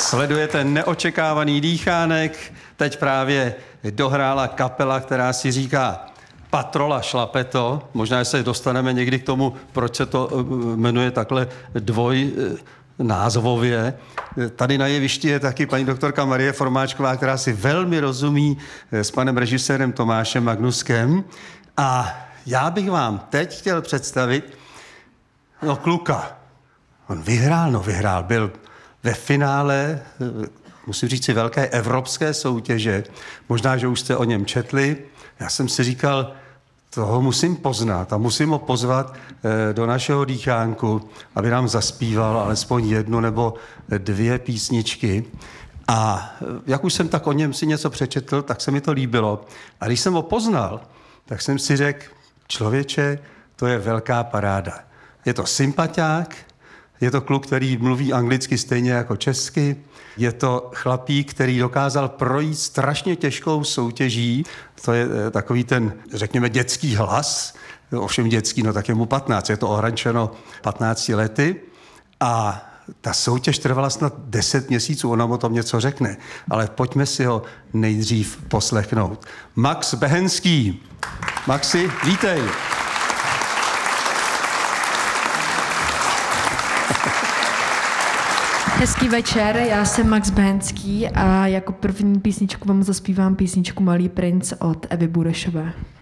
Sledujete neočekávaný dýchánek. Teď právě dohrála kapela, která si říká Patrola Šlapeto. Možná se dostaneme někdy k tomu, proč se to jmenuje takhle dvojnázvově. Tady na jevišti je taky paní doktorka Marie Formáčková, která si velmi rozumí s panem režisérem Tomášem Magnuskem. A já bych vám teď chtěl představit kluka. On vyhrál, byl ve finále, musím říct si, velké evropské soutěže. Možná, že už jste o něm četli. Já jsem si říkal, toho musím poznat a musím ho pozvat do našeho dýchánku, aby nám zaspíval alespoň jednu nebo dvě písničky. A jak už jsem tak o něm si něco přečetl, tak se mi to líbilo. A když jsem ho poznal, tak jsem si řekl, člověče, to je velká paráda. Je to sympatiák, je to kluk, který mluví anglicky stejně jako česky, je to chlapík, který dokázal projít strašně těžkou soutěží, to je takový ten, řekněme, dětský hlas, ovšem dětský, no tak je mu 15, je to ohrančeno 15 lety a ta soutěž trvala snad 10 měsíců, ona o tom něco řekne, ale pojďme si ho nejdřív poslechnout. Max Behenský. Maxi, vítej. Hezký večer, já jsem Max Behenský a jako první písničku vám zaspívám písničku Malý princ od Evy Burešové.